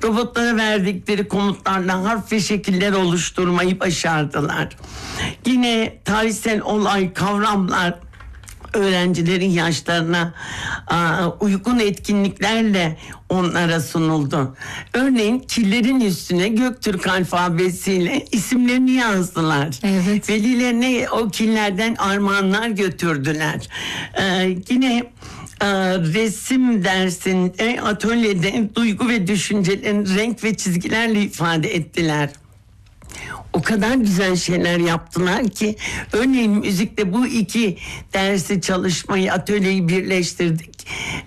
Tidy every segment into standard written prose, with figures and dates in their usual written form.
Robotlara verdikleri komutlarla harf ve şekiller oluşturmayı başardılar. Yine tarihsel olay, kavramlar öğrencilerin yaşlarına uygun etkinliklerle onlara sunuldu. Örneğin killerin üstüne Göktürk alfabesiyle isimlerini yazdılar. Evet. Velilerine o killerden armağanlar götürdüler. Yine resim dersinde, atölyede duygu ve düşüncelerini renk ve çizgilerle ifade ettiler. O kadar güzel şeyler yaptılar ki, örneğin müzikte bu iki dersi çalışmayı, atölyeyi birleştirdik.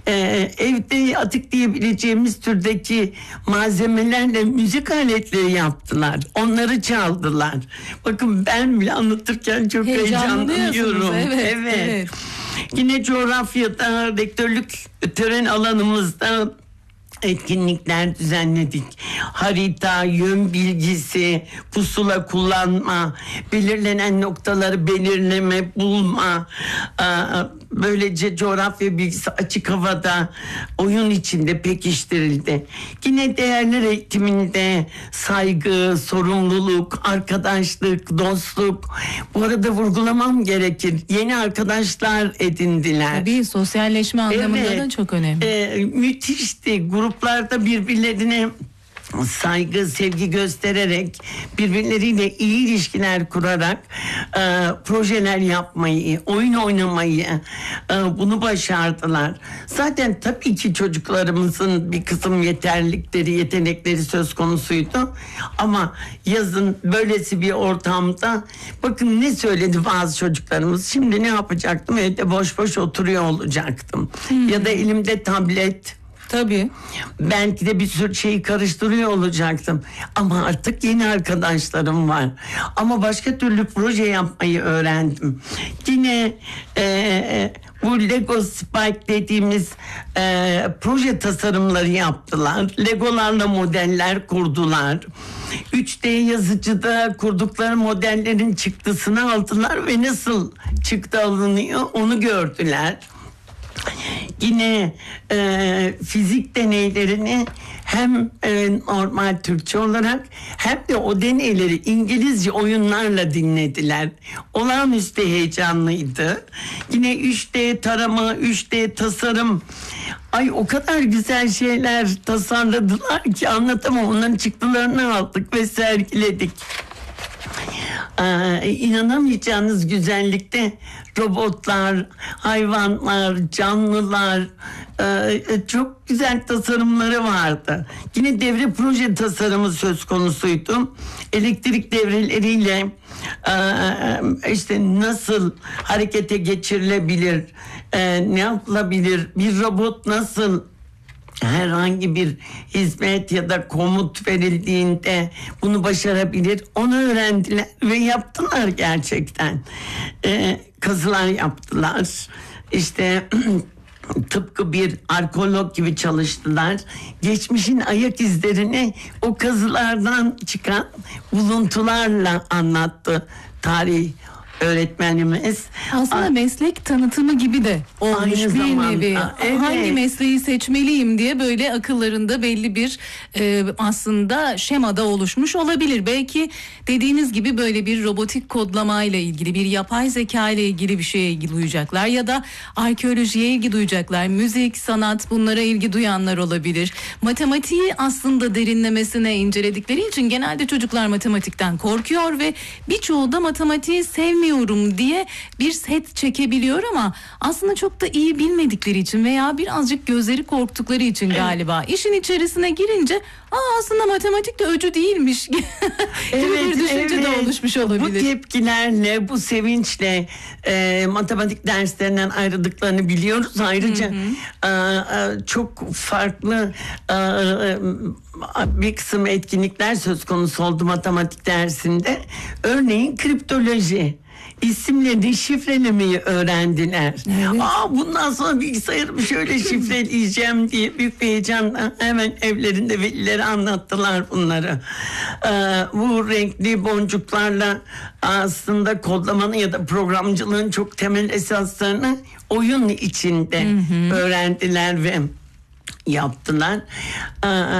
Evde atık diyebileceğimiz türdeki malzemelerle müzik aletleri yaptılar. Onları çaldılar. Bakın ben bile anlatırken çok heyecanlanıyorum. Evet. Yine coğrafyada rektörlük tören alanımızda etkinlikler düzenledik. Harita, yön bilgisi, pusula kullanma, belirlenen noktaları belirleme, bulma. Böylece coğrafya bilgisi açık havada, oyun içinde pekiştirildi. Yine değerler eğitiminde saygı, sorumluluk, arkadaşlık, dostluk. Bu arada vurgulamam gerekir. Yeni arkadaşlar edindiler. Tabii sosyalleşme anlamında da çok önemli. Müthişti. Gruplarda birbirlerine saygı, sevgi göstererek, birbirleriyle iyi ilişkiler kurarak projeler yapmayı, oyun oynamayı bunu başardılar. Zaten tabii ki çocuklarımızın bir kısım yetenekleri söz konusuydu. Ama yazın böylesi bir ortamda bakın ne söyledi bazı çocuklarımız. Şimdi ne yapacaktım? Evde boş boş oturuyor olacaktım. Ya da elimde tablet. Tabii. Belki de bir sürü şeyi karıştırıyor olacaktım. Ama artık yeni arkadaşlarım var. Ama başka türlü proje yapmayı öğrendim. Yine bu Lego Spike dediğimiz proje tasarımları yaptılar. Legolarla modeller kurdular. 3D yazıcıda kurdukları modellerin çıktısını aldılar ve nasıl çıktı alınıyor onu gördüler. Yine fizik deneylerini hem normal Türkçe olarak hem de o deneyleri İngilizce oyunlarla dinlediler. Olağanüstü heyecanlıydı. Yine 3D tarama, 3D tasarım. Ay o kadar güzel şeyler tasarladılar ki anlatamam. Onların çıktılarını aldık ve sergiledik. İnanamayacağınız güzellikte robotlar, hayvanlar, canlılar, çok güzel tasarımları vardı. Yine devre proje tasarımı söz konusuydu. Elektrik devreleriyle işte nasıl harekete geçirilebilir, ne yapılabilir, bir robot nasıl herhangi bir hizmet ya da komut verildiğinde bunu başarabilir, onu öğrendiler ve yaptılar gerçekten. Kazılar yaptılar. İşte tıpkı bir arkeolog gibi çalıştılar. Geçmişin ayak izlerini o kazılardan çıkan buluntularla anlattı tarih öğretmenimiz. Aslında meslek tanıtımı gibi de olmuş bir nevi. Evet. Hangi mesleği seçmeliyim diye böyle akıllarında belli bir aslında şemada oluşmuş olabilir. Belki dediğiniz gibi böyle bir robotik kodlama ile ilgili, bir yapay zeka ile ilgili bir şeye ilgi duyacaklar ya da arkeolojiye ilgi duyacaklar. Müzik, sanat, bunlara ilgi duyanlar olabilir. Matematiği aslında derinlemesine inceledikleri için genelde çocuklar matematikten korkuyor ve birçoğu da matematiği sevmiyor diye bir set çekebiliyor ama aslında çok da iyi bilmedikleri için veya birazcık gözleri korktukları için galiba işin içerisine girince aslında matematik de öcü değilmiş gibi bir düşünce de oluşmuş olabilir. Bu tepkilerle, bu sevinçle matematik derslerinden ayrıldıklarını biliyoruz. Ayrıca çok farklı bir kısım etkinlikler söz konusu oldu matematik dersinde. Örneğin kriptoloji. İsimlerini şifrelemeyi öğrendiler. Evet. Bundan sonra bilgisayarımı şöyle şifreleyeceğim diye büyük bir heyecanla hemen evlerinde velilere anlattılar bunları. Bu renkli boncuklarla aslında kodlamanın ya da programcılığın çok temel esaslarını oyun içinde öğrendiler ve yaptılar.